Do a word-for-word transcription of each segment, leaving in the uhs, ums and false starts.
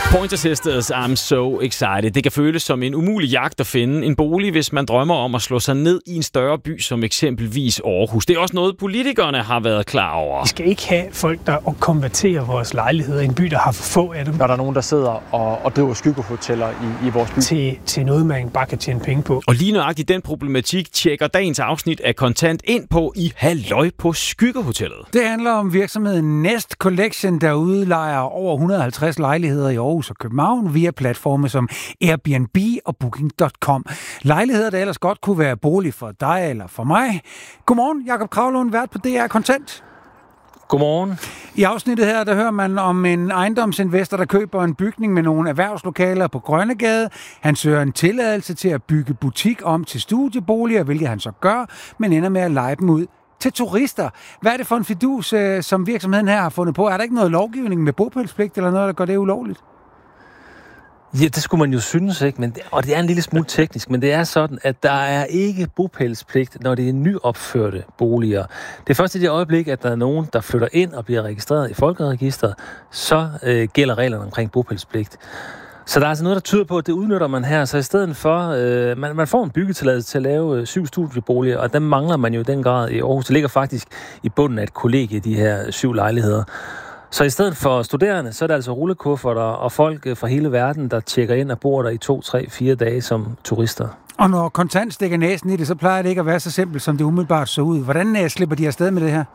Pointer Sisters, I'm so excited. Det kan føles som en umulig jagt at finde en bolig, hvis man drømmer om at slå sig ned i en større by som eksempelvis Aarhus. Det er også noget, politikerne har været klar over. Vi skal ikke have folk, der konverterer vores lejligheder i en by, der har for få af dem. Når der er nogen, der sidder og, og driver skyggehoteller i, i vores by. Til, til noget, man bare kan tjene penge på. Og lige nøjagtigt den problematik tjekker dagens afsnit af Kontant ind på i Halløj på Skyggehotellet. Det handler om virksomheden Nest Collection, der udlejer over et hundrede og halvtreds lejligheder i Aarhus og København via platforme som Airbnb og Booking punktum com. Lejligheder, der ellers godt kunne være bolig for dig eller for mig. Godmorgen, Jakob Kravlund, vært på D R Kontant. Godmorgen. I afsnittet her, der hører man om en ejendomsinvestor, der køber en bygning med nogle erhvervslokaler på Grønnegade. Han søger en tilladelse til at bygge butik om til studieboliger, hvilket han så gør, men ender med at leje dem ud til turister. Hvad er det for en fidus, som virksomheden her har fundet på? Er der ikke noget lovgivning med bopælspligt eller noget, der gør det ulovligt? Ja, det skulle man jo synes, ikke? Men det, og det er en lille smule teknisk, men det er sådan, at der er ikke bopælspligt, når det er nyopførte boliger. Det er først i det øjeblik, at der er nogen, der flytter ind og bliver registreret i Folkeregisteret, så øh, gælder reglerne omkring bopælspligt. Så der er altså noget, der tyder på, at det udnytter man her. Så i stedet for, øh, man, man får en byggetilladelse til at lave øh, syv studieboliger, og dem mangler man jo i den grad i Aarhus. Det ligger faktisk i bunden af et kollegie, de her syv lejligheder. Så i stedet for studerende, så er der altså rullekufferter og folk fra hele verden, der tjekker ind og bor der i to, tre, fire dage som turister. Og når Kontant stikker næsen i det, så plejer det ikke at være så simpelt, som det umiddelbart så ud. Hvordan uh, slipper de afsted med det her?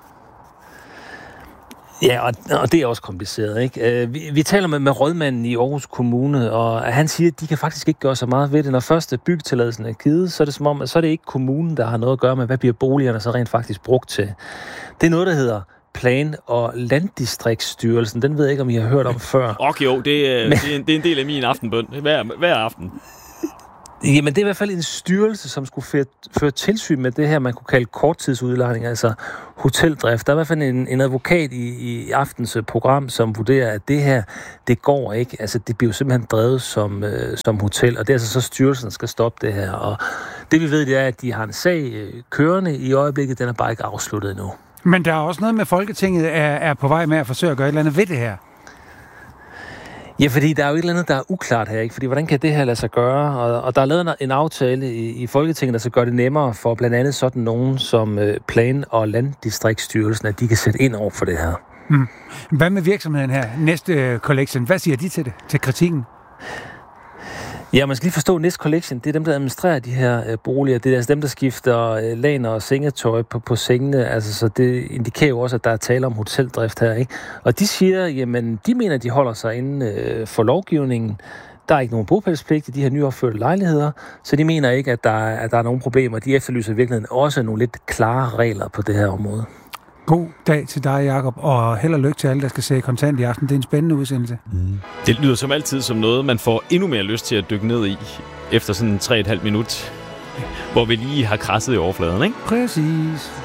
Ja, og, og det er også kompliceret, ikke? Vi, vi taler med, med rådmanden i Aarhus Kommune, og han siger, at de kan faktisk ikke gøre så meget ved det. Når første byggetilladelsen er givet, så er det som om, at så er det ikke kommunen, der har noget at gøre med, hvad bliver boligerne så rent faktisk brugt til. Det er noget, der hedder Plan- og Landdistriktsstyrelsen. Den ved jeg ikke, om I har hørt om før. Okay, jo, det er, Men, det er, en, det er en del af min aftenbøn. Hver, hver aften. Jamen, det er i hvert fald en styrelse, som skulle føre, føre tilsyn med det her, man kunne kalde korttidsudlejning, altså hoteldrift. Der er i hvert fald en, en advokat i, i aftens program, som vurderer, at det her, det går ikke. Altså, det bliver jo simpelthen drevet som, øh, som hotel, og det er altså så styrelsen, der skal stoppe det her. Og det vi ved, det er, at de har en sag øh, kørende i øjeblikket, den er bare ikke afsluttet endnu. Men der er også noget med, Folketinget er, er på vej med at forsøge at gøre et eller andet ved det her. Ja, fordi der er jo et eller andet, der er uklart her, ikke? Fordi hvordan kan det her lade sig gøre? Og, og der er lavet en aftale i, i Folketinget, der skal gøre det nemmere for blandt andet sådan nogen som øh, Plan- og Landdistriktsstyrelsen, at de kan sætte ind over for det her. Hmm. Hvad med virksomheden her? Næste Collection, hvad siger de til det? Til kritikken? Ja, man skal lige forstå, at Nest Collection, det er dem, der administrerer de her øh, boliger. Det er altså dem, der skifter øh, laner og sengetøj på, på sengene. Altså, så det indikerer jo også, at der er tale om hoteldrift her, ikke? Og de siger, jamen, de mener, at de holder sig inden øh, for lovgivningen. Der er ikke nogen bopælspligt i de her nyopførte lejligheder, så de mener ikke, at der, at der er nogen problemer. De efterlyser i virkeligheden også nogle lidt klare regler på det her område. God dag til dig, Jakob, og held og lykke til alle, der skal se Kontant i aften. Det er en spændende udsendelse. Mm. Det lyder som altid som noget, man får endnu mere lyst til at dykke ned i, efter sådan tre og et halvt minut, hvor vi lige har krasset i overfladen, ikke? Præcis.